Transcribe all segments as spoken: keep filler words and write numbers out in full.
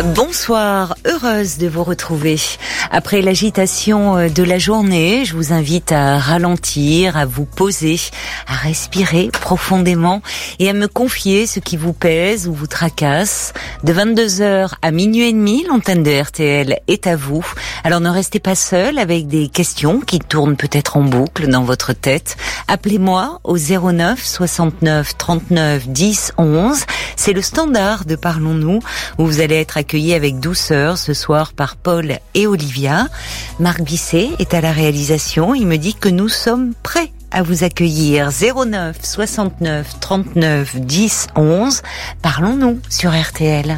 Bonsoir, heureuse de vous retrouver. Après l'agitation de la journée, je vous invite à ralentir, à vous poser, à respirer profondément et à me confier ce qui vous pèse ou vous tracasse. De vingt-deux heures à minuit et demi, l'antenne de R T L est à vous. Alors ne restez pas seul avec des questions qui tournent peut-être en boucle dans votre tête. Appelez-moi au zéro neuf soixante-neuf trente-neuf dix onze. C'est le standard de Parlons-nous où vous allez être accueillis avec douceur ce soir par Paul et Olivia. Marc Bisset est à la réalisation. Il me dit que nous sommes prêts à vous accueillir. Zéro neuf soixante-neuf trente-neuf dix onze. Parlons-nous sur R T L.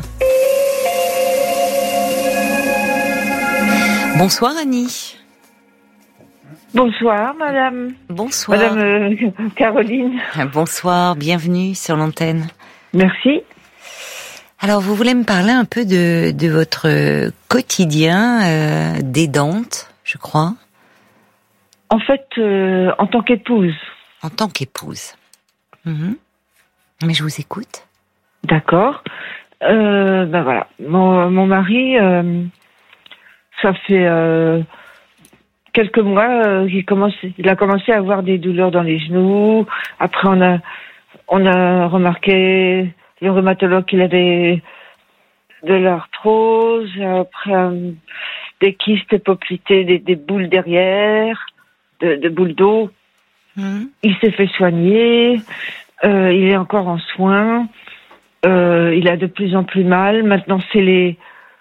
Bonsoir Annie. Bonsoir madame. Bonsoir. Madame euh, Caroline. Bonsoir, bienvenue sur l'antenne. Merci. Alors, vous voulez me parler un peu de, de votre quotidien euh, d'aidante, je crois. En fait, euh, en tant qu'épouse. En tant qu'épouse. Mmh. Mais je vous écoute. D'accord. Euh, ben voilà. Mon, mon mari, euh, ça fait euh, quelques mois euh, qu'il commence, il a commencé à avoir des douleurs dans les genoux. Après, on a, on a remarqué le rhumatologue qu'il avait de l'arthrose, après euh, des kystes poplitées, des, des boules derrière, de, de boules d'eau. Mmh. Il s'est fait soigner, euh, il est encore en soins, euh, il a de plus en plus mal. Maintenant, c'est les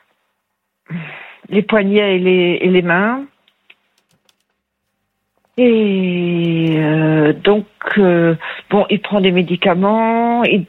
les poignets et les, et les mains. Et euh, donc, euh, bon, il prend des médicaments, il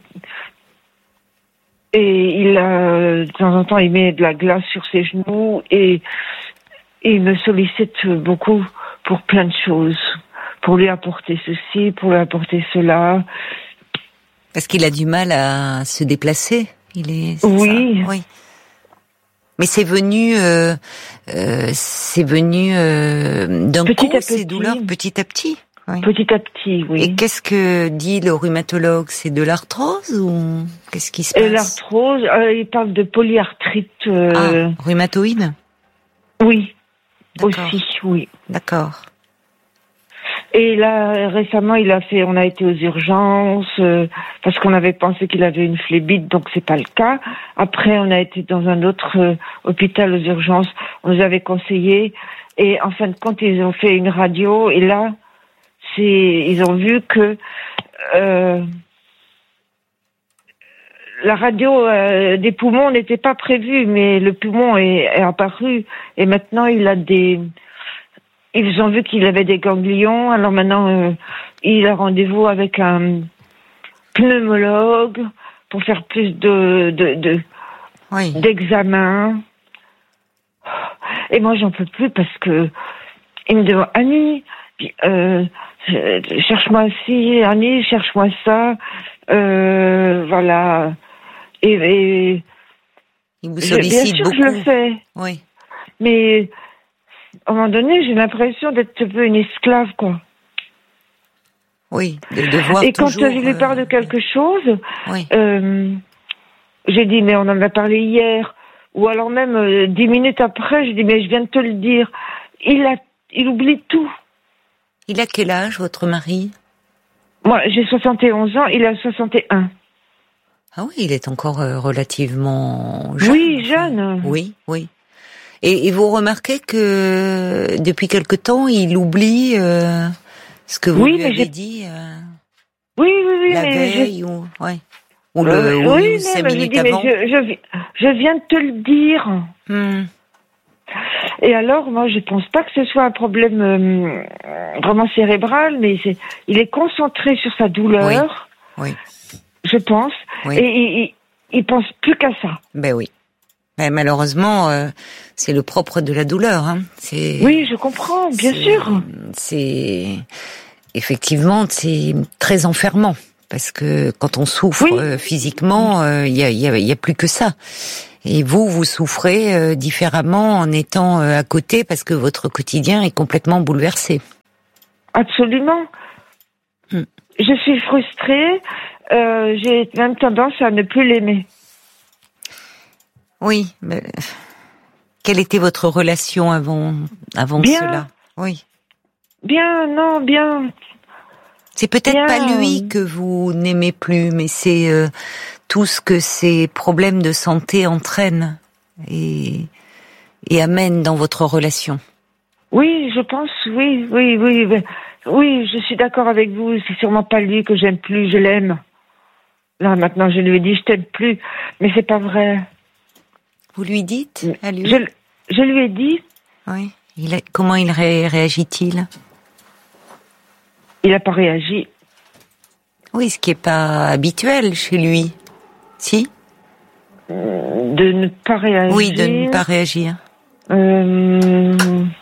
Et il a, de temps en temps, il met de la glace sur ses genoux et, et il me sollicite beaucoup pour plein de choses. Pour lui apporter ceci, pour lui apporter cela. Parce qu'il a du mal à se déplacer. Il est. C'est oui. Ça oui. Mais c'est venu, euh, euh, c'est venu euh, d'un petit coup à ces petit. douleurs petit à petit. Oui. Petit à petit, oui. Et qu'est-ce que dit le rhumatologue? C'est de l'arthrose ou qu'est-ce qui se passe? Et l'arthrose, euh, il parle de polyarthrite. Euh... Ah, rhumatoïde? Oui, D'accord. aussi, oui. D'accord. Et là, récemment, il a fait, on a été aux urgences euh, parce qu'on avait pensé qu'il avait une phlébite, donc c'est pas le cas. Après, on a été dans un autre euh, hôpital aux urgences. On nous avait conseillé et en fin de compte, ils ont fait une radio et là. C'est, ils ont vu que euh, la radio euh, des poumons n'était pas prévue, mais le poumon est, est apparu et maintenant il a des. Ils ont vu qu'il avait des ganglions, alors maintenant euh, il a rendez-vous avec un pneumologue pour faire plus de, de, de oui. d'examens. Et moi j'en peux plus parce que il me demande Annie. Euh, cherche-moi ci, Annie, cherche-moi ça, euh, voilà. Et, et il vous sollicite bien sûr, beaucoup. Je le fais. Oui. Mais à un moment donné, j'ai l'impression d'être un peu une esclave, quoi. Oui, de, de voir et toujours. Et quand je lui parle de quelque chose, oui. euh, j'ai dit mais on en a parlé hier, ou alors même euh, dix minutes après, j'ai dit mais je viens de te le dire. Il a, il oublie tout. Il a quel âge, votre mari? Moi, j'ai soixante et onze ans, il a soixante et un. Ah oui, il est encore euh, relativement jeune. Oui, jeune. Oui, oui. Et, et vous remarquez que depuis quelque temps, il oublie euh, ce que vous oui, lui avez j'ai... dit euh, oui, oui, oui, la mais veille je... ou, ouais. ou, le, euh, ou oui, cinq mais minutes je dis, avant. Mais je, je, je viens de te le dire. Hmm. Et alors, moi, je pense pas que ce soit un problème euh, vraiment cérébral, mais c'est, il est concentré sur sa douleur. Oui. oui. Je pense. Oui. Et il, il, il pense plus qu'à ça. Ben oui. Ben malheureusement, euh, c'est le propre de la douleur. Hein. C'est. Oui, je comprends, bien c'est, sûr. C'est effectivement, c'est très enfermant parce que quand on souffre oui. euh, physiquement, il euh, y a, y a, y a plus que ça. Et vous, vous souffrez euh, différemment en étant euh, à côté parce que votre quotidien est complètement bouleversé. Absolument. Hmm. Je suis frustrée. Euh, j'ai même tendance à ne plus l'aimer. Oui, mais quelle était votre relation avant, avant bien. cela? Oui. Bien, non, bien. C'est peut-être bien. pas lui que vous n'aimez plus, mais c'est euh, tout ce que ces problèmes de santé entraînent et, et amènent dans votre relation. Oui, je pense, oui, oui, oui. Ben, oui, je suis d'accord avec vous. C'est sûrement pas lui que j'aime plus, je l'aime. Là, maintenant, je lui ai dit, je t'aime plus. Mais c'est pas vrai. Vous lui dites à lui? Je, je lui ai dit. Oui. Il a, comment il ré, réagit-il? Il n'a pas réagi. Oui, ce qui n'est pas habituel chez lui. Si? De ne pas réagir. Oui, de ne pas réagir. Euh,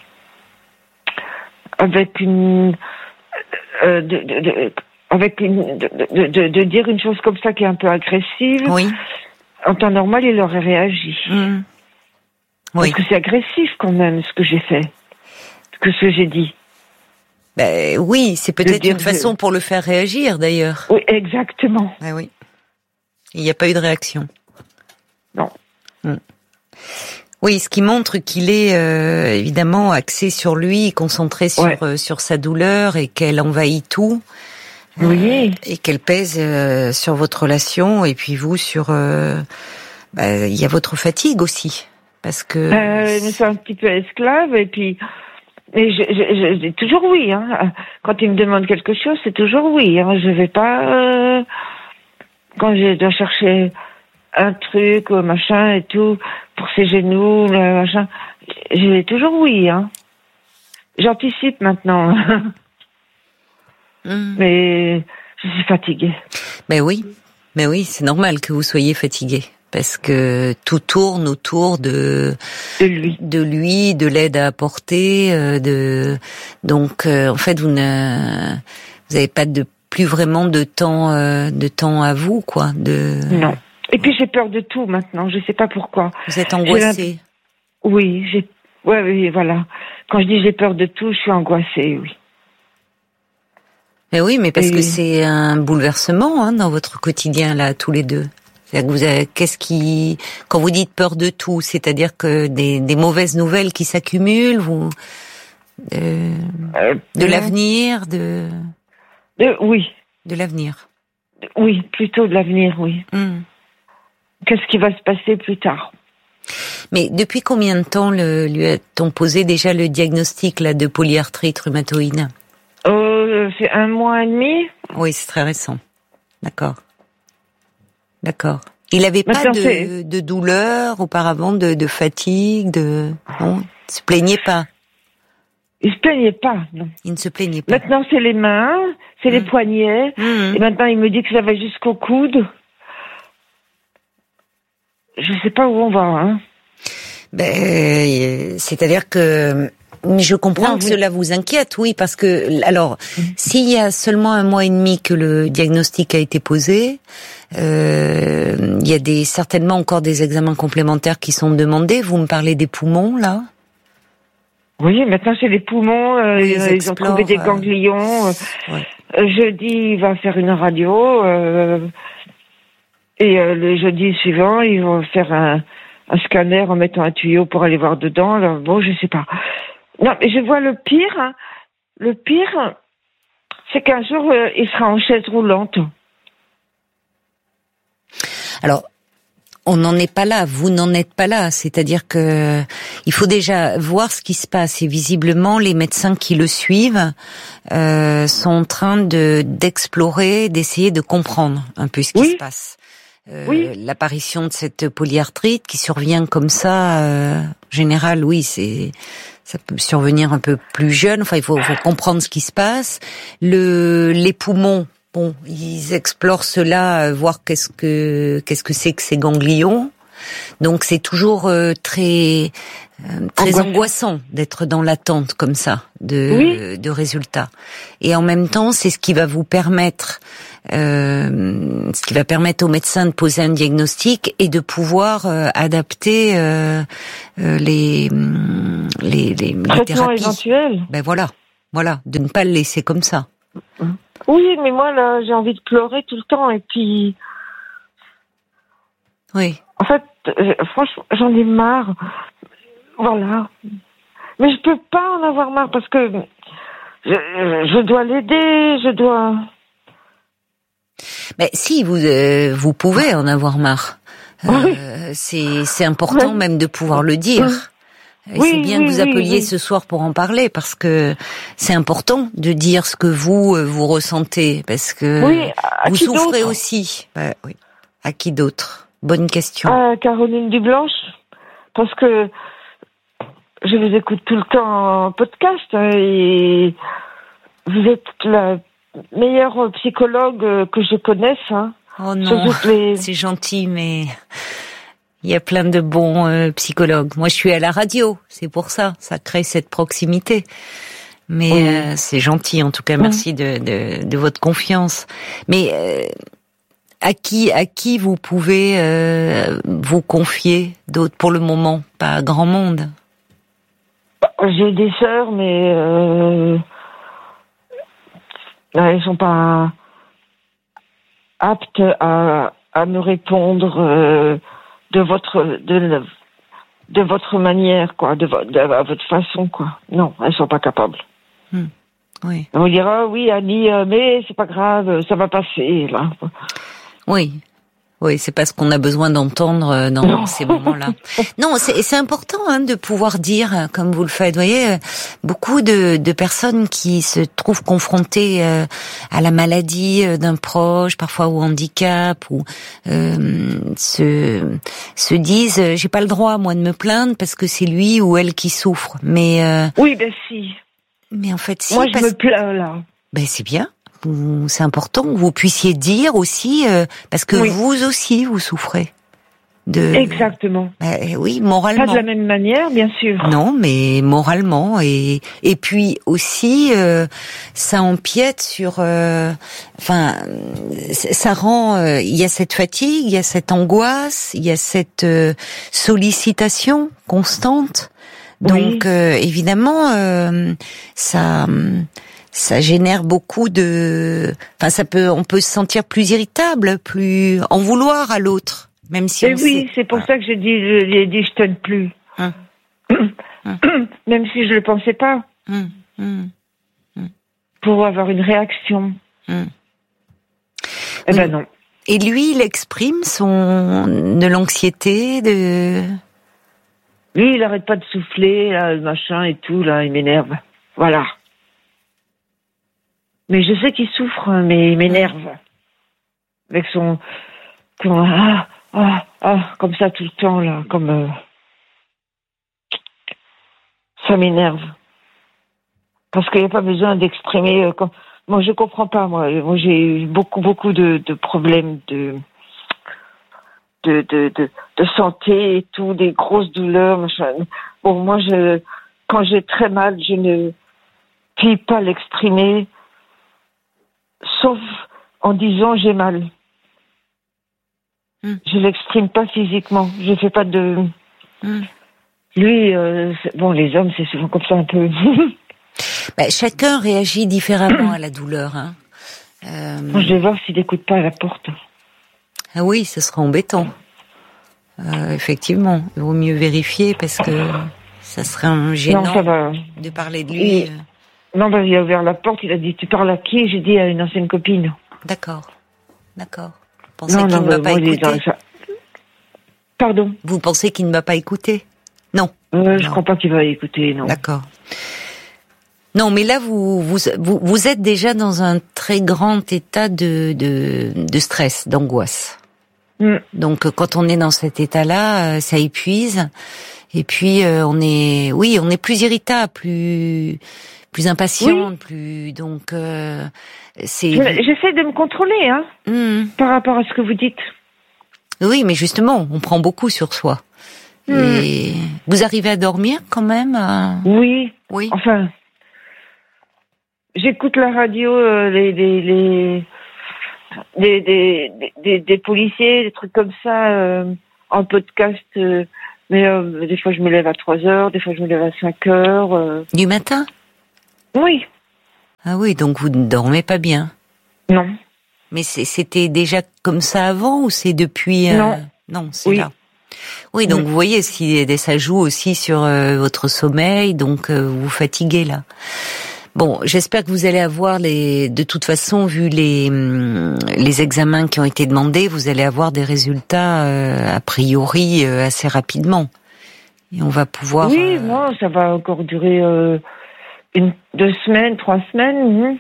avec une... Euh, de, de, de, avec une... De, de, de, de dire une chose comme ça qui est un peu agressive. Oui. En temps normal, il aurait réagi. Mmh. Oui. Parce que c'est agressif quand même, ce que j'ai fait. Que ce que j'ai dit. Ben, oui, c'est peut-être une façon je... pour le faire réagir, d'ailleurs. Oui, exactement. Ben oui. Il n'y a pas eu de réaction. Non. Mmh. Oui, ce qui montre qu'il est euh, évidemment axé sur lui, concentré sur ouais. euh, sur sa douleur et qu'elle envahit tout. Oui. Euh, et qu'elle pèse euh, sur votre relation et puis vous sur. Euh, bah, il y a votre fatigue aussi, parce que. Euh, je me sens un petit peu esclave et puis. Mais je, je, je, je dis toujours oui. Hein. Quand il me demande quelque chose, c'est toujours oui. Hein. Je vais pas euh, quand je dois chercher un truc, machin et tout pour ses genoux, machin. Je dis toujours oui. Hein. J'anticipe maintenant. mmh. Mais je suis fatiguée. Mais oui, mais oui, c'est normal que vous soyez fatiguée. Parce que tout tourne autour de de lui, de lui, de l'aide à apporter, euh, de donc euh, en fait vous ne vous avez pas de plus vraiment de temps euh, de temps à vous quoi. De non. Et puis j'ai peur de tout maintenant. Je sais pas pourquoi. Vous êtes angoissée. Oui, j'ai ouais oui voilà. Quand je dis j'ai peur de tout, je suis angoissée. Oui. Mais oui, mais parce Et... que c'est un bouleversement hein, dans votre quotidien là tous les deux. C'est-à-dire que vous avez, qu'est-ce qui, quand vous dites peur de tout, c'est-à-dire que des, des mauvaises nouvelles qui s'accumulent, vous, euh, euh, de l'avenir, de, de, oui, de l'avenir. Oui, plutôt de l'avenir, oui. Mmh. Qu'est-ce qui va se passer plus tard? Mais depuis combien de temps le, lui a-t-on posé déjà le diagnostic là de polyarthrite rhumatoïde? Euh, c'est un mois et demi. Oui, c'est très récent. D'accord. D'accord. Il n'avait pas de, de douleur auparavant, de, de fatigue, de non, il se plaignait pas. Il se plaignait pas, non. Il ne se plaignait pas. Maintenant c'est les mains, c'est mmh. les poignets, mmh. et maintenant il me dit que ça va jusqu'au coude. Je sais pas où on va, hein. Ben, c'est-à-dire que je comprends non, que oui. cela vous inquiète, oui, parce que alors mmh. s'il y a seulement un mois et demi que le diagnostic a été posé. Euh, il y a des, certainement encore des examens complémentaires qui sont demandés. Vous me parlez des poumons, là? Oui, maintenant c'est les poumons. Euh, oui, ils, ils ont trouvé des ganglions. Euh, ouais. Jeudi, il va faire une radio. Euh, et euh, le jeudi suivant, ils vont faire un, un scanner en mettant un tuyau pour aller voir dedans. Alors, bon, je sais pas. Non, mais je vois le pire. Hein, le pire, c'est qu'un jour, euh, il sera en chaise roulante. Alors, on n'en est pas là, vous n'en êtes pas là, c'est-à-dire que il faut déjà voir ce qui se passe et visiblement les médecins qui le suivent euh, sont en train de d'explorer, d'essayer de comprendre un peu ce qui oui. se passe. Euh, oui. L'apparition de cette polyarthrite qui survient comme ça, euh, en général, oui, c'est ça peut survenir un peu plus jeune. Enfin, il faut, faut comprendre ce qui se passe. Le, les poumons. Bon, ils explorent cela, voir qu'est-ce que qu'est-ce que c'est que ces ganglions. Donc c'est toujours euh, très euh, très angoissant, angoissant d'être dans l'attente comme ça de oui. de résultats. Et en même temps, c'est ce qui va vous permettre euh, ce qui va permettre aux médecins de poser un diagnostic et de pouvoir euh, adapter euh, euh, les les les, les thérapies. Éventuel. Ben voilà, voilà, de ne pas le laisser comme ça. Oui, mais moi, là, j'ai envie de pleurer tout le temps, et puis... Oui. En fait, euh, franchement, j'en ai marre. Voilà. Mais je peux pas en avoir marre parce que je, je dois l'aider, je dois... Mais si, vous euh, vous pouvez en avoir marre. Euh, Oui. c'est c'est important Oui. même de pouvoir le dire. Et Oui, c'est bien oui, que vous oui, appeliez oui. ce soir pour en parler parce que c'est important de dire ce que vous euh, vous ressentez parce que Oui, à vous qui souffrez d'autre aussi. Bah, oui. À qui d'autre? Bonne question. À Caroline Dublanche, parce que je vous écoute tout le temps en podcast hein, et vous êtes la meilleure psychologue que je connaisse. Hein, Oh non, les... c'est gentil, mais il y a plein de bons euh, psychologues. Moi, je suis à la radio, c'est pour ça, ça crée cette proximité. Mais Mmh. euh, c'est gentil, en tout cas, merci mmh. de, de, de votre confiance. Mais euh, à qui, à qui vous pouvez euh, vous confier d'autres pour le moment? Pas grand monde. J'ai des sœurs, mais euh, elles sont pas aptes à, à me répondre euh, de votre de, de votre manière, quoi, de, de à votre façon, quoi. Non, elles sont pas capables. Mmh. Oui. On dira oui, Annie, mais c'est pas grave, ça va passer là. Oui. Oui, c'est pas ce qu'on a besoin d'entendre dans non. ces moments-là. Non, c'est, c'est important hein, de pouvoir dire, comme vous le faites. Vous voyez, beaucoup de, de personnes qui se trouvent confrontées euh, à la maladie d'un proche, parfois au handicap, ou euh, se se disent, j'ai pas le droit moi de me plaindre parce que c'est lui ou elle qui souffre. Mais euh, oui, ben si. Mais en fait, si. Moi, parce... je me plains là. Ben c'est bien. C'est important que vous puissiez dire aussi, euh, parce que oui. vous aussi, vous souffrez. De... Exactement. Euh, oui, moralement. Pas de la même manière, bien sûr. Non, mais moralement. Et, et puis aussi, euh, ça empiète sur... Euh, enfin, ça rend... Il euh, y a cette fatigue, il y a cette angoisse, il y a cette euh, sollicitation constante. Donc, oui. euh, évidemment, euh, ça... ça génère beaucoup de, enfin ça peut, on peut se sentir plus irritable, plus en vouloir à l'autre, même si. Et on oui, sait... c'est pour ah. ça que j'ai dit, j'ai dit je t'aime plus, hum. Hum. Même si je le pensais pas, hum. Hum. Hum. Pour avoir une réaction. Hum. Eh oui. Ben non. Et lui, il exprime son de l'anxiété, de. Lui, il arrête pas de souffler, là, le machin et tout, là, il m'énerve. Voilà. Mais je sais qu'il souffre, mais il m'énerve. Avec son... son ah, ah, ah, comme ça tout le temps, là, comme... Euh, ça m'énerve. Parce qu'il n'y a pas besoin d'exprimer... Euh, quand, moi, je comprends pas, moi. Moi, j'ai eu beaucoup, beaucoup de, de problèmes de, de, de, de, de santé et tout, des grosses douleurs, machin. Bon, moi, je, quand j'ai très mal, je ne puis pas l'exprimer... Sauf en disant j'ai mal. Mm. Je l'exprime pas physiquement. Je fais pas de. Mm. Lui, euh, bon, les hommes, c'est souvent comme ça un peu. Bah, chacun réagit différemment à la douleur. Hein. Euh... Moi, je vais voir s'il n'écoute pas à la porte. Ah oui, ce sera embêtant. Euh, effectivement, il vaut mieux vérifier parce que ça serait un gênant non, ça va. de parler de lui. Et... Non, ben, il a ouvert la porte, il a dit, tu parles à qui? J'ai dit à une ancienne copine. D'accord, d'accord. Vous pensez non, qu'il non, ne m'a pas écouté? Ça... Pardon? Vous pensez qu'il ne m'a pas écouté? Non. Euh, je ne crois pas qu'il va écouter, non. D'accord. Non, mais là, vous, vous, vous, vous êtes déjà dans un très grand état de, de, de stress, d'angoisse. Mm. Donc, quand on est dans cet état-là, ça épuise. Et puis, euh, on est, oui, on est plus irritable, plus... plus impatiente, oui. plus donc euh, c'est. Je, j'essaie de me contrôler, hein, mmh. par rapport à ce que vous dites. Oui, mais justement, on prend beaucoup sur soi. Mmh. Et vous arrivez à dormir quand même à... Oui. Oui. Enfin, j'écoute la radio, euh, les, les, les, les, des, des, des policiers, des trucs comme ça, euh, en podcast. Euh, mais euh, des fois, je me lève à trois heures, des fois, je me lève à cinq heures. Euh... Du matin? Oui. Ah oui, donc vous ne dormez pas bien? Non. Mais c'est, c'était déjà comme ça avant ou c'est depuis... Euh... Non, Non, c'est oui. là. Oui, donc oui. Vous voyez, si ça joue aussi sur euh, votre sommeil, donc euh, vous vous fatiguez là. Bon, j'espère que vous allez avoir les, de toute façon, vu les les examens qui ont été demandés, vous allez avoir des résultats euh, a priori euh, assez rapidement. Et on va pouvoir. Oui, euh... non, ça va encore durer euh, une, deux semaines, trois semaines. Mmh.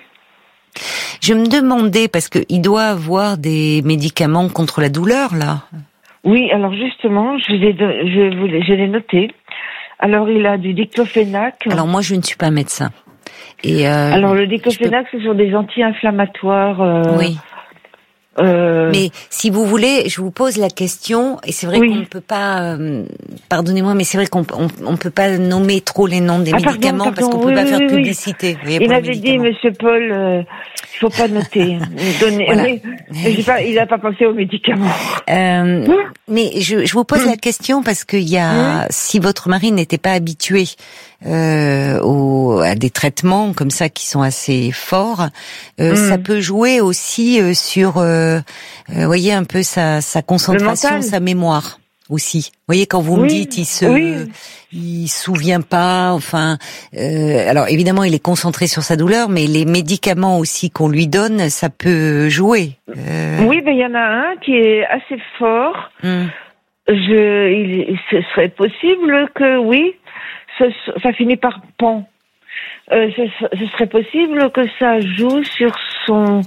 Je me demandais parce que il doit avoir des médicaments contre la douleur là. Oui, alors justement, je les je voulais, je l'ai noté. Alors il a du diclofénac. Alors moi, je ne suis pas médecin. Et euh, Alors le diclofénac, peux... ce sont des anti-inflammatoires. Euh, oui. Euh... Mais si vous voulez, je vous pose la question, et c'est vrai oui. qu'on ne peut pas, euh, pardonnez-moi, mais c'est vrai qu'on on, on peut pas nommer trop les noms des ah, médicaments pardon, pardon, parce qu'on oui, peut pas oui, faire de oui, publicité. Oui. Il avait dit, Monsieur Paul, euh, il faut pas noter. Donner, voilà. oui, mais j'ai pas, il n'a pas pensé aux médicaments. Euh, oui. Mais je, je vous pose la question parce qu'il y a, oui. si votre mari n'était pas habitué euh, au, à des traitements comme ça qui sont assez forts, euh, mm. ça peut jouer aussi euh, sur, euh, euh, voyez un peu sa, sa concentration, sa mémoire aussi. Vous voyez quand vous oui. me dites il se, oui. il se souvient pas. Enfin, euh, alors évidemment il est concentré sur sa douleur, mais les médicaments aussi qu'on lui donne, ça peut jouer. Euh... Oui, ben il y en a un qui est assez fort. Mm. Je, il, ce serait possible que oui. Ce, ça finit par pan. Euh, ce, ce serait possible que ça joue sur son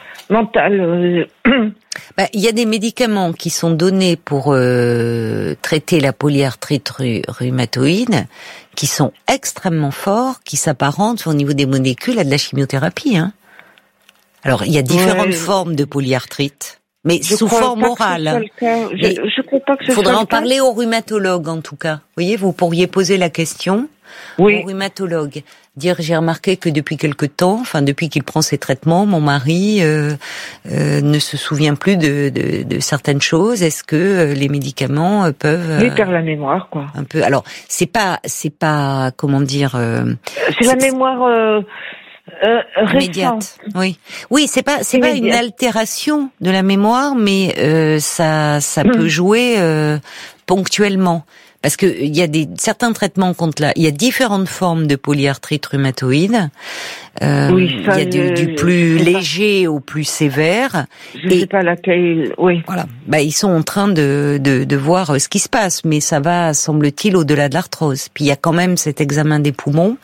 mental. Bah, il y a des médicaments qui sont donnés pour euh, traiter la polyarthrite rhumatoïde, qui sont extrêmement forts, qui s'apparentent au niveau des molécules à de la chimiothérapie. Hein. Alors, il y a différentes ouais. formes de polyarthrite. Mais je sous forme orale. Je, je crois pas que ce Il faudra soit en parler au rhumatologue, en tout cas. Vous voyez, vous pourriez poser la question oui. au rhumatologue. Dire, j'ai remarqué que depuis quelque temps, enfin depuis qu'il prend ses traitements, mon mari euh, euh, ne se souvient plus de, de, de certaines choses. Est-ce que euh, les médicaments euh, peuvent lui euh, perd la mémoire, quoi. Un peu. Alors, c'est pas, c'est pas, comment dire. Euh, c'est, c'est la mémoire. Euh... Euh, immédiate. Oui, oui, c'est pas c'est immédiate. Pas une altération de la mémoire, mais euh, ça ça mmh. peut jouer euh, ponctuellement parce que il y a des certains traitements contre la il y a différentes formes de polyarthrite rhumatoïde. Euh, oui, il y a du, du plus léger pas. Au plus sévère. Je ne sais pas laquelle. Oui. Voilà. Bah ils sont en train de, de de voir ce qui se passe, mais ça va semble-t-il au-delà de l'arthrose. Puis il y a quand même cet examen des poumons.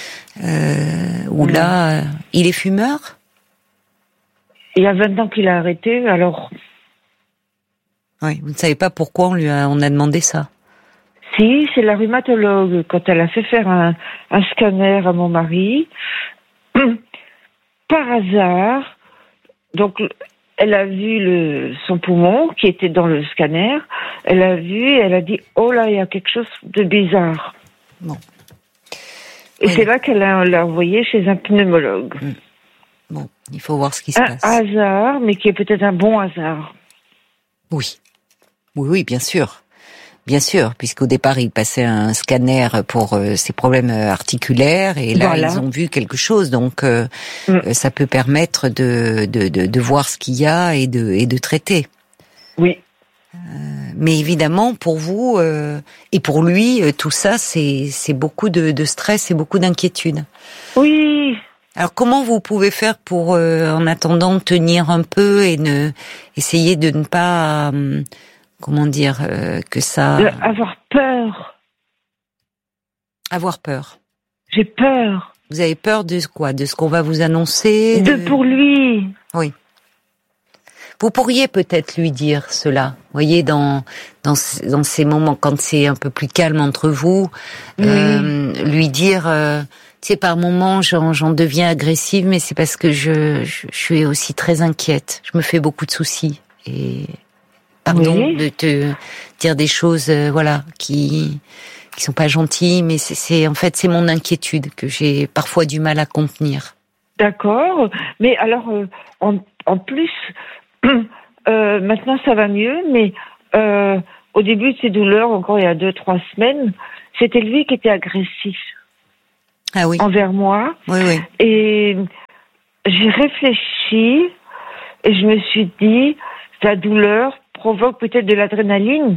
Euh, où mmh. là, euh, il est fumeur ? Il y a vingt ans qu'il a arrêté, alors... Oui, vous ne savez pas pourquoi on lui a, on a demandé ça ? Si, c'est la rhumatologue, quand elle a fait faire un, un scanner à mon mari, par hasard, donc elle a vu le, son poumon qui était dans le scanner, elle a vu et elle a dit « Oh là, il y a quelque chose de bizarre ». Bon. Et oui. c'est là qu'elle a, l'a envoyé chez un pneumologue. Mmh. Bon, il faut voir ce qui se un passe. Un hasard, mais qui est peut-être un bon hasard. Oui. Oui, oui, bien sûr. Bien sûr, puisqu'au départ, il passait un scanner pour euh, ses problèmes articulaires, et là, voilà. ils ont vu quelque chose. Donc, euh, mmh. ça peut permettre de, de, de, de voir ce qu'il y a et de, et de traiter. Oui. Euh, mais évidemment, pour vous euh, et pour lui, euh, tout ça, c'est, c'est beaucoup de, de stress et beaucoup d'inquiétude. Oui. Alors, comment vous pouvez faire pour, euh, en attendant, tenir un peu et ne essayer de ne pas, euh, comment dire, euh, que ça... De avoir peur. Avoir peur. J'ai peur. Vous avez peur de quoi ? De ce qu'on va vous annoncer ? De, de pour lui. Oui. Vous pourriez peut-être lui dire cela, vous voyez, dans dans dans ces moments quand c'est un peu plus calme entre vous, oui. euh, lui dire, euh, tu sais, par moments j'en, j'en deviens agressive, mais c'est parce que je, je je suis aussi très inquiète, je me fais beaucoup de soucis et pardon oui. de te dire des choses, euh, voilà, qui qui sont pas gentilles, mais c'est, c'est en fait c'est mon inquiétude que j'ai parfois du mal à contenir. D'accord, mais alors euh, en en plus. Euh, maintenant, ça va mieux, mais euh, au début de ces douleurs, encore il y a deux, trois semaines, c'était lui qui était agressif ah oui. envers moi. Oui, oui. Et j'ai réfléchi et je me suis dit, la douleur provoque peut-être de l'adrénaline.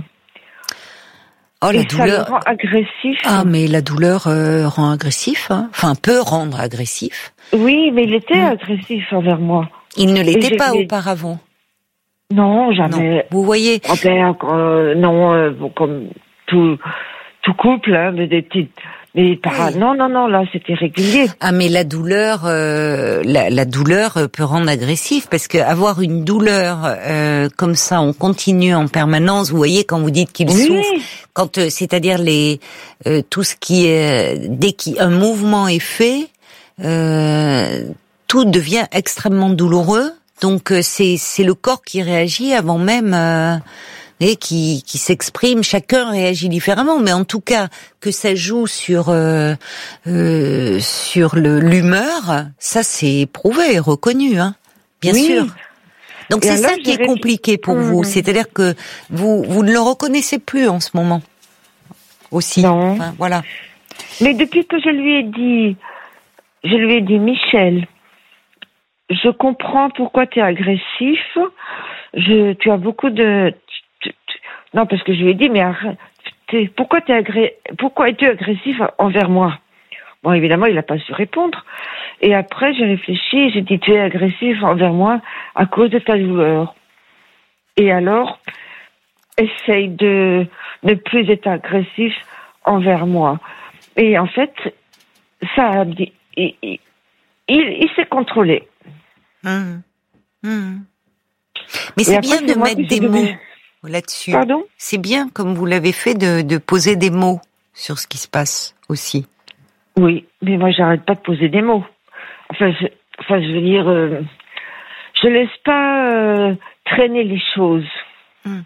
Oh, la et douleur. Ça le rend agressif. Ah, mais la douleur euh, rend agressif, hein. Enfin, peut rendre agressif. Oui, mais il était mmh. agressif envers moi. Il ne l'était pas j'ai... auparavant. Non, jamais. Non. Vous voyez. Enfin, euh, non, euh, bon, comme tout, tout couple, hein, mais des petites. Mais par... oui. non, non, non, là, c'était régulier. Ah, mais la douleur, euh, la, la douleur peut rendre agressif parce que avoir une douleur euh, comme ça, on continue en permanence. Vous voyez quand vous dites qu'il oui. souffre, quand euh, c'est-à-dire les euh, tout ce qui est dès qu'un mouvement est fait, euh, tout devient extrêmement douloureux. Donc euh, c'est c'est le corps qui réagit avant même. Euh, Et qui, qui s'exprime, chacun réagit différemment, mais en tout cas que ça joue sur euh, euh, sur le l'humeur, ça c'est prouvé, reconnu, hein, bien oui. sûr. Donc et c'est ça qui est compliqué pour mmh. vous, c'est-à-dire que vous vous ne le reconnaissez plus en ce moment aussi. Non. Enfin, voilà. Mais depuis que je lui ai dit, je lui ai dit Michel, je comprends pourquoi tu es agressif. Je, tu as beaucoup de Non, parce que je lui ai dit, mais arrête, t'es, pourquoi, t'es agré... pourquoi es-tu agressif envers moi? Bon, évidemment, il n'a pas su répondre. Et après, j'ai réfléchi et j'ai dit, tu es agressif envers moi à cause de ta douleur. Et alors, essaye de ne plus être agressif envers moi. Et en fait, ça a dit, il, il, il s'est contrôlé. Mmh. Mmh. Mais c'est bien de mettre des mots là-dessus. Pardon ? C'est bien, comme vous l'avez fait, de, de poser des mots sur ce qui se passe aussi. Oui, mais moi, j'arrête pas de poser des mots. Enfin, je, enfin, je veux dire, euh, je laisse pas euh, traîner les choses. Hum.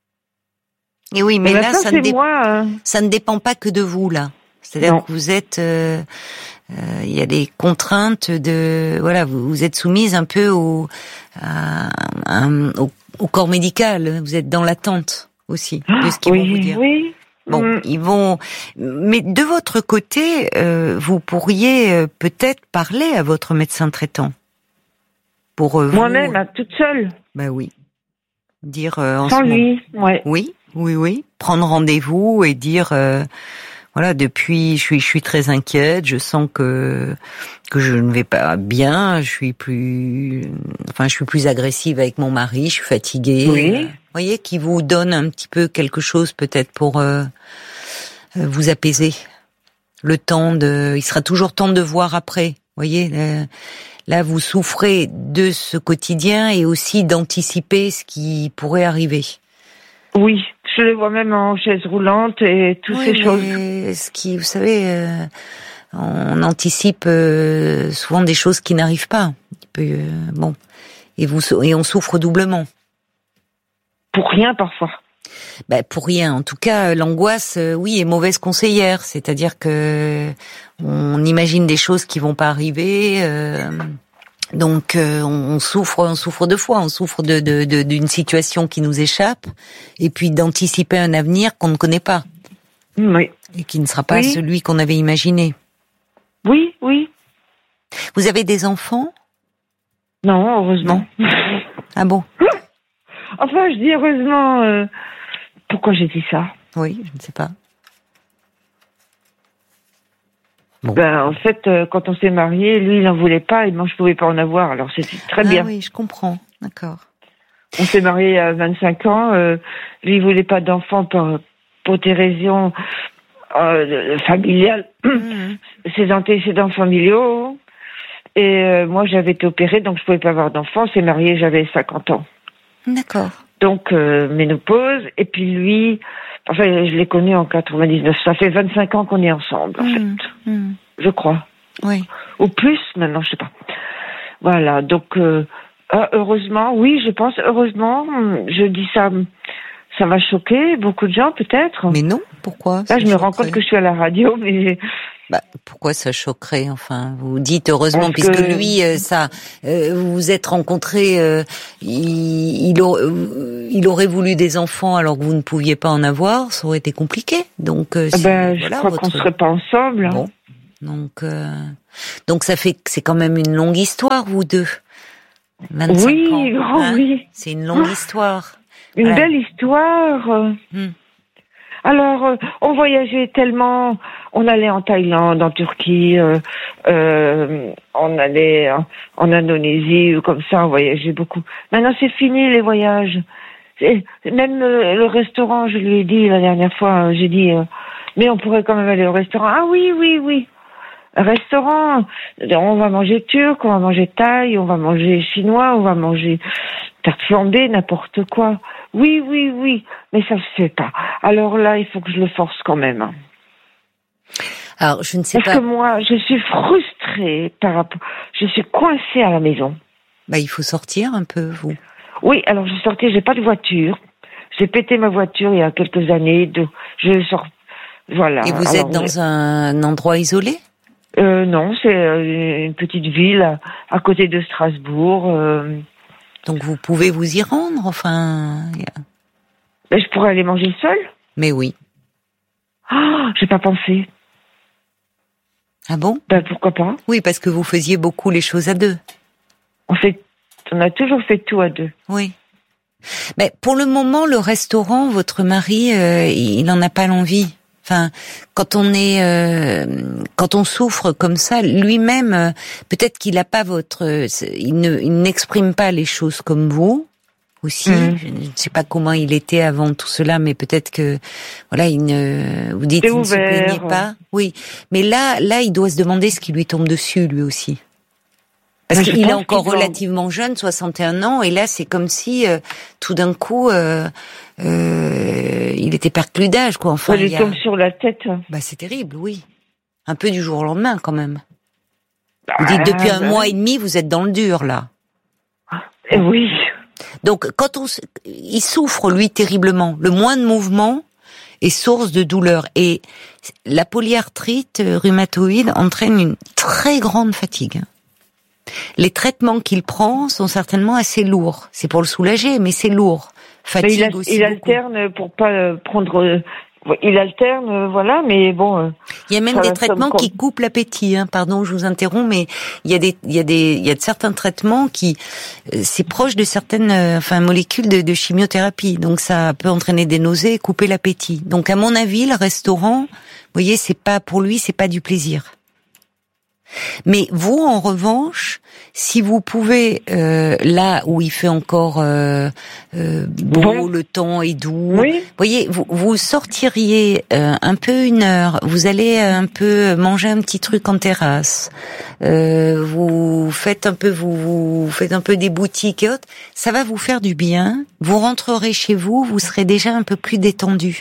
Et oui, mais, mais là, ça ne, dé... moi, hein. ça ne dépend pas que de vous, là. C'est-à-dire non. que vous êtes... Euh, euh, il y a des contraintes de... Voilà, vous, vous êtes soumise un peu au... À, à, au au corps médical, vous êtes dans l'attente aussi de ce qu'ils oui, vont vous dire. Oui. Bon, mmh. ils vont. Mais de votre côté, euh, vous pourriez euh, peut-être parler à votre médecin traitant pour euh, moi-même, vous... à toute seule. Ben oui. Dire euh, en sans ce lui, moment... ouais. Oui, oui, oui. Prendre rendez-vous et dire. Euh, Voilà, depuis, je suis, je suis très inquiète. Je sens que que je ne vais pas bien. Je suis plus, enfin, je suis plus agressive avec mon mari. Je suis fatiguée. Oui. Euh, vous voyez, qui vous donne un petit peu quelque chose peut-être pour euh, vous apaiser. Le temps de, il sera toujours temps de voir après. Vous voyez, euh, là, vous souffrez de ce quotidien et aussi d'anticiper ce qui pourrait arriver. Oui. Je le vois même en chaise roulante et toutes oui, ces mais choses. Ce qui, vous savez, euh, on anticipe euh, souvent des choses qui n'arrivent pas. Euh, bon, et vous et on souffre doublement. Pour rien parfois. Ben, pour rien. En tout cas, l'angoisse, euh, oui, est mauvaise conseillère. C'est-à-dire que on imagine des choses qui vont pas arriver. Euh, Donc euh, on souffre, on souffre deux fois. On souffre de, de, de d'une situation qui nous échappe, et puis d'anticiper un avenir qu'on ne connaît pas, oui, et qui ne sera pas oui. celui qu'on avait imaginé. Oui, oui. Vous avez des enfants ? Non, heureusement. Non. Ah bon ? Enfin, je dis heureusement. Euh, pourquoi j'ai dit ça ? Oui, je ne sais pas. Bon. Ben, en fait, euh, quand on s'est mariés, lui, il n'en voulait pas, et moi, je pouvais pas en avoir. Alors, c'était très ah bien. Ah oui, je comprends. D'accord. On s'est mariés à vingt-cinq ans. Euh, lui, il voulait pas d'enfants pour, pour des raisons euh, familiales. Mmh. Ses antécédents familiaux. Et euh, moi, j'avais été opérée, donc je pouvais pas avoir d'enfants. On s'est mariés, j'avais cinquante ans. D'accord. Donc, euh, ménopause. Et puis lui... Enfin, je l'ai connu en quatre-vingt-dix-neuf. Ça fait vingt-cinq ans qu'on est ensemble, en mmh, fait. Mmh. Je crois. Oui. Ou plus, maintenant, je sais pas. Voilà, donc, euh, heureusement, oui, je pense, heureusement, je dis ça, ça va choquer beaucoup de gens, peut-être. Mais non, pourquoi ? Là, je me rends compte que je suis à la radio, mais... Bah, pourquoi ça choquerait, enfin, vous dites heureusement, Parce puisque que... lui, euh, ça, euh, vous vous êtes rencontrés, euh, il, il, a, euh, il aurait voulu des enfants alors que vous ne pouviez pas en avoir, ça aurait été compliqué. Donc, euh, si, ben, voilà, je crois votre... qu'on serait pas ensemble. Bon, donc, euh, donc ça fait que c'est quand même une longue histoire, vous deux. vingt-cinq oui, ans, grand hein, oui. C'est une longue histoire. Une voilà. belle histoire. Hmm. Alors, euh, on voyageait tellement. On allait en Thaïlande, en Turquie, euh, euh, on allait en, en Indonésie, comme ça, on voyageait beaucoup. Maintenant, c'est fini les voyages. C'est, même euh, le restaurant, je lui ai dit la dernière fois, euh, j'ai dit, euh, mais on pourrait quand même aller au restaurant. Ah oui, oui, oui. Restaurant, on va manger turc, on va manger thaï, on va manger chinois, on va manger tarte flambée, n'importe quoi. Oui, oui, oui, mais ça se fait pas. Alors là, il faut que je le force quand même. Alors, je ne sais Parce pas. que moi, je suis frustrée par rapport... Je suis coincée à la maison. Bah, il faut sortir un peu, vous. Oui, alors je sortais, j'ai pas de voiture. J'ai pété ma voiture il y a quelques années. De... Je sors... Voilà. Et vous alors, êtes dans un endroit isolé? Euh, non, c'est euh, une petite ville à, à côté de Strasbourg. Euh... Donc vous pouvez vous y rendre, enfin. Mais je pourrais aller manger seule. Mais oui. Ah, j'ai pas pensé. Ah bon? Ben pourquoi pas? Oui, parce que vous faisiez beaucoup les choses à deux. On fait, on a toujours fait tout à deux. Oui. Mais pour le moment, le restaurant, votre mari, euh, il n'en a pas l'envie. Enfin, quand on est, euh, quand on souffre comme ça, lui-même, euh, peut-être qu'il n'a pas votre, euh, il ne, il n'exprime pas les choses comme vous aussi. Mmh. Je ne sais pas comment il était avant tout cela, mais peut-être que, voilà, il ne, vous dites, C'est il ne se ouvert. plaignait pas. Oui, mais là, là, il doit se demander ce qui lui tombe dessus, lui aussi. Parce Mais je qu'il est pense encore qu'il doit- relativement jeune, soixante et un ans, et là c'est comme si euh, tout d'un coup euh, euh, il était perclus d'âge, quoi. Enfin, Ça lui il y a... tombe sur la tête. bah c'est terrible, oui. Un peu du jour au lendemain, quand même. Vous dites Ah, depuis un ben, mois et demi, vous êtes dans le dur là. eh oui. Donc quand on, s- il souffre lui terriblement. Le moins de mouvement est source de douleur, et la polyarthrite rhumatoïde entraîne une très grande fatigue. Les traitements qu'il prend sont certainement assez lourds. C'est pour le soulager, mais c'est lourd. Mais il, Fatigue a- aussi il beaucoup. alterne pour pas euh, prendre. euh, il alterne, euh, voilà, mais bon. euh, Il y a même ça des va traitements comme- qui coupent l'appétit. Hein. Pardon, je vous interromps, mais il y a des, il y a des, il y a de certains traitements qui, euh, c'est proche de certaines, euh, enfin, molécules de, de chimiothérapie. Donc ça peut entraîner des nausées, et couper l'appétit. Donc à mon avis, le restaurant, vous voyez, c'est pas pour lui, c'est pas du plaisir. Mais vous, en revanche, si vous pouvez, euh, là où il fait encore euh, euh, beau, Bon. le temps est doux, Oui. voyez, vous, vous sortiriez euh, un peu une heure, vous allez un peu manger un petit truc en terrasse, euh, vous faites un peu, vous, vous faites un peu des boutiques et autres, ça va vous faire du bien. Vous rentrerez chez vous, vous serez déjà un peu plus détendu,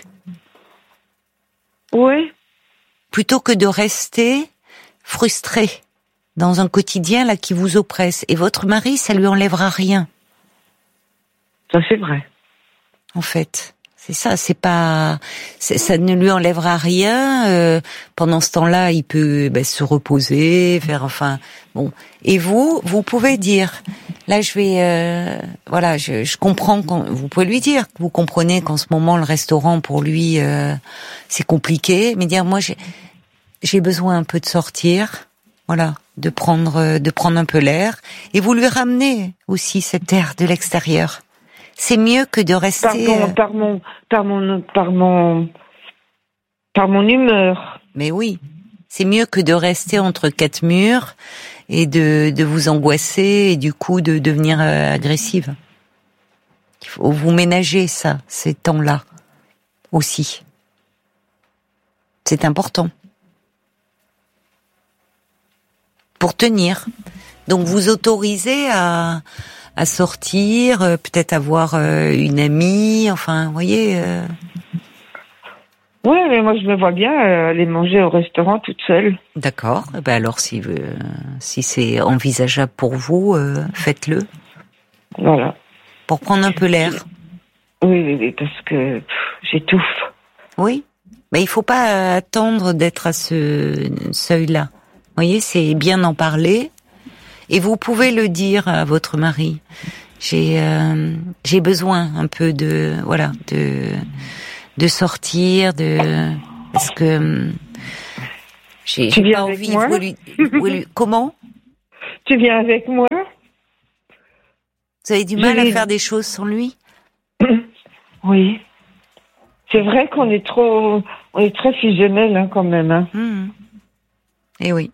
Oui. plutôt que de rester frustré dans un quotidien là qui vous oppresse. Et votre mari, ça lui enlèvera rien. Ça c'est vrai. En fait, c'est ça. C'est pas, c'est, ça ne lui enlèvera rien. Euh, pendant ce temps-là, il peut ben, se reposer, faire enfin bon. Et vous, vous pouvez dire. Là, je vais, euh, voilà, je, je comprends. Quand, vous pouvez lui dire que vous comprenez qu'en ce moment le restaurant pour lui euh, c'est compliqué, mais dire moi j'ai j'ai besoin un peu de sortir, voilà, de prendre, de prendre un peu l'air, et vous lui ramenez aussi cet air de l'extérieur. C'est mieux que de rester. Pardon, euh, par mon, par mon, par mon, par mon humeur. Mais oui, c'est mieux que de rester entre quatre murs et de, de vous angoisser et du coup de devenir euh, agressive. Il faut vous ménager ça, ces temps-là aussi. C'est important. Pour tenir. Donc vous autorisez à, à sortir, euh, peut-être avoir euh, une amie, enfin, vous voyez. Euh... Oui, mais moi je me vois bien euh, aller manger au restaurant toute seule. D'accord. Eh ben alors si euh, si c'est envisageable pour vous, euh, faites-le. Voilà. Pour prendre un peu l'air. Oui, oui, oui, parce que pff, j'étouffe. Oui. Mais il faut pas attendre d'être à ce seuil-là. Vous voyez, c'est bien d'en parler. Et vous pouvez le dire à votre mari. J'ai euh, j'ai besoin un peu de voilà de de sortir de parce que j'ai, j'ai pas envie. Moi Vous lui, vous lui, comment? Tu viens avec moi? Vous avez du Je mal à vais- faire des choses sans lui? Oui. C'est vrai qu'on est trop, on est très fusionnels hein, quand même. Hein. Mmh. Eh oui.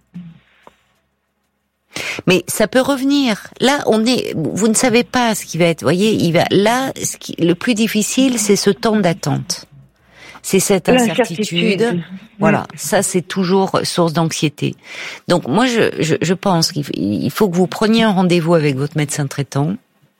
Mais ça peut revenir. Là, on est. Vous ne savez pas ce qui va être. Vous voyez, il va. Là, ce qui, le plus difficile, c'est ce temps d'attente. C'est cette incertitude. Voilà, oui. Ça c'est toujours source d'anxiété. Donc moi, je, je, je pense qu'il faut que vous preniez un rendez-vous avec votre médecin traitant,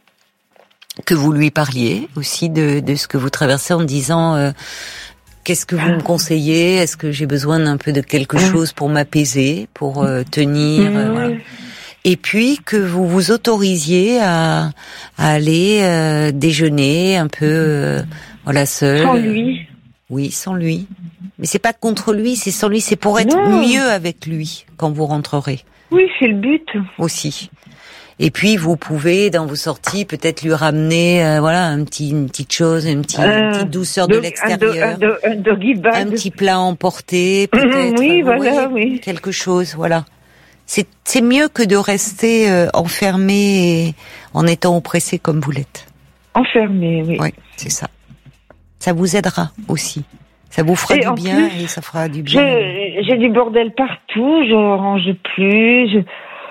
que vous lui parliez aussi de, de ce que vous traversez en disant euh, qu'est-ce que vous me conseillez ? Est-ce que j'ai besoin d'un peu de quelque chose pour m'apaiser, pour euh, tenir euh, voilà. Et puis que vous vous autorisiez à, à aller euh, déjeuner un peu euh, voilà seul. Sans lui. Oui, sans lui. Mais c'est pas contre lui, c'est sans lui, c'est pour être non. mieux avec lui quand vous rentrerez. Oui, c'est le but. Aussi. Et puis vous pouvez dans vos sorties peut-être lui ramener euh, voilà un petit une petite chose, une petite, euh, une petite douceur de, de l'extérieur, un, un, un, doggy bag. Un petit plat emporté peut-être. Oui, vous voilà, voyez, oui. Quelque chose, voilà. C'est c'est mieux que de rester euh, enfermé et, en étant oppressé comme vous l'êtes. Enfermé, oui. Oui, c'est ça. Ça vous aidera aussi. Ça vous fera et du bien plus, et ça fera du bien. J'ai, j'ai du bordel partout, je range plus. Je...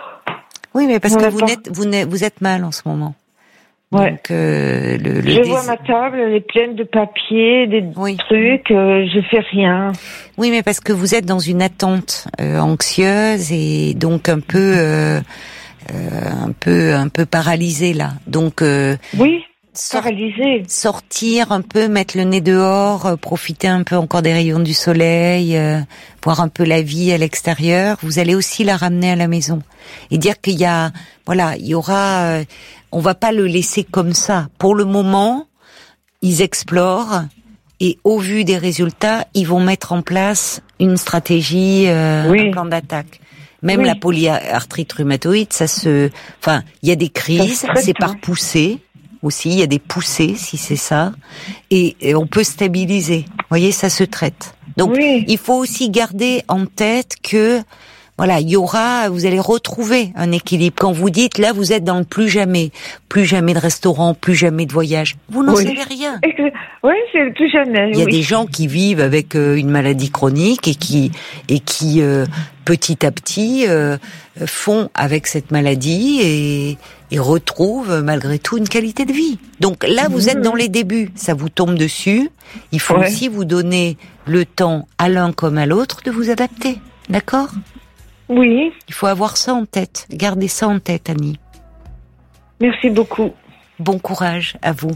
Oui, mais parce ouais, que vous n'êtes, vous n'êtes, vous êtes mal en ce moment. Ouais. Donc, euh, le, le je dés... vois ma table, elle est pleine de papier, des oui. trucs, euh, je fais rien. Oui, mais parce que vous êtes dans une attente euh, anxieuse et donc un peu, euh, euh, un peu, un peu paralysée là. Donc. Euh, oui. Sort, paralysé. Sortir un peu, mettre le nez dehors, euh, profiter un peu encore des rayons du soleil, euh, voir un peu la vie à l'extérieur. Vous allez aussi la ramener à la maison et dire qu'il y a, voilà, il y aura, euh, on va pas le laisser comme ça. Pour le moment, ils explorent et au vu des résultats, ils vont mettre en place une stratégie, euh, oui. un plan d'attaque. Même oui. la polyarthrite rhumatoïde, ça se, enfin, il y a des crises, c'est par poussée. Aussi, il y a des poussées, si c'est ça, et, et on peut stabiliser. Vous voyez, ça se traite. Donc, oui. il faut aussi garder en tête que, voilà, il y aura, vous allez retrouver un équilibre. Quand vous dites, là, vous êtes dans le plus jamais, plus jamais de restaurant, plus jamais de voyage, vous n'en oui. savez rien. Oui, c'est le plus jamais. Il y a oui. des gens qui vivent avec euh, une maladie chronique et qui, et qui euh, petit à petit, euh, font avec cette maladie et et retrouvent malgré tout une qualité de vie. Donc là, vous êtes dans les débuts, ça vous tombe dessus. Il faut ouais. aussi vous donner le temps à l'un comme à l'autre de vous adapter, d'accord ? Oui. Il faut avoir ça en tête, gardez ça en tête, Annie. Merci beaucoup. Bon courage à vous.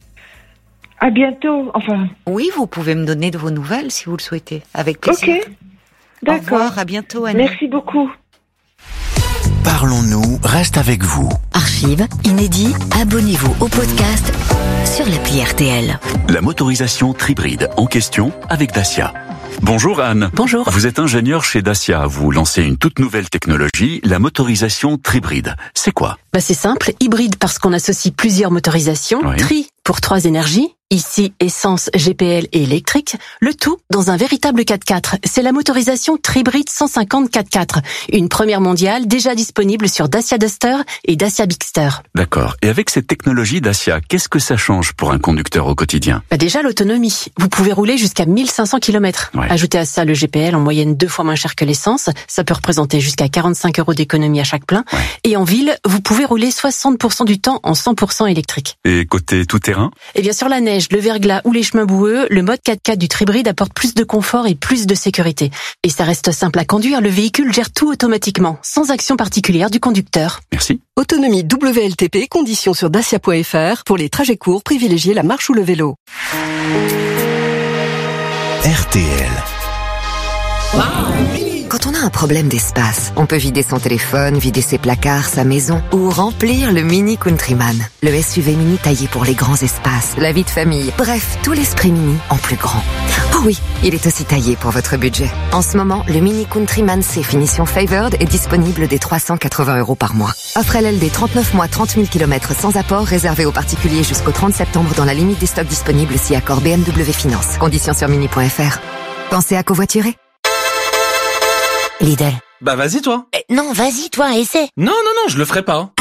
À bientôt, enfin. Oui, vous pouvez me donner de vos nouvelles si vous le souhaitez, avec plaisir. Ok, d'accord. Au revoir, à bientôt, Annie. Merci beaucoup. Parlons-nous reste avec vous. Archives, inédits, abonnez-vous au podcast sur l'appli R T L. La motorisation Tribride en question avec Dacia. Bonjour Anne. Bonjour. Vous êtes ingénieure chez Dacia. Vous lancez une toute nouvelle technologie, la motorisation Tribride. C'est quoi ? Bah c'est simple, hybride parce qu'on associe plusieurs motorisations, oui. Tri pour trois énergies, ici essence, G P L et électrique, le tout dans un véritable quatre-quatre. C'est la motorisation Tribride cent cinquante quatre-quatre, une première mondiale déjà disponible sur Dacia Duster et Dacia Bigster. D'accord. Et avec cette technologie Dacia, qu'est-ce que ça change pour un conducteur au quotidien ? Bah déjà l'autonomie. Vous pouvez rouler jusqu'à mille cinq cents kilomètres. Ouais. Ajoutez à ça le G P L en moyenne deux fois moins cher que l'essence. Ça peut représenter jusqu'à quarante-cinq euros d'économie à chaque plein. Ouais. Et en ville, vous pouvez rouler soixante pour cent du temps en cent pour cent électrique. Et côté tout-terrain ? Eh bien sur la neige, le verglas ou les chemins boueux, le mode quatre-quatre du Tribride apporte plus de confort et plus de sécurité. Et ça reste simple à conduire, le véhicule gère tout automatiquement, sans action particulière du conducteur. Merci. Autonomie W L T P, conditions sur dacia point f r. Pour les trajets courts, privilégiez la marche ou le vélo. R T L. Wow. Quand on a un problème d'espace, on peut vider son téléphone, vider ses placards, sa maison ou remplir le Mini Countryman. Le S U V Mini taillé pour les grands espaces, la vie de famille, bref, tout l'esprit Mini en plus grand. Oh oui, il est aussi taillé pour votre budget. En ce moment, le Mini Countryman C finition Favored est disponible dès trois cent quatre-vingts euros par mois. Offre L L D trente-neuf mois, trente mille kilomètres sans apport, réservé aux particuliers jusqu'au trente septembre dans la limite des stocks disponibles si accord B M W Finance. Conditions sur mini point f r. Pensez à covoiturer. Lidl. Bah vas-y toi. Euh, non, vas-y toi, essaie. Non, non, non, je le ferai pas.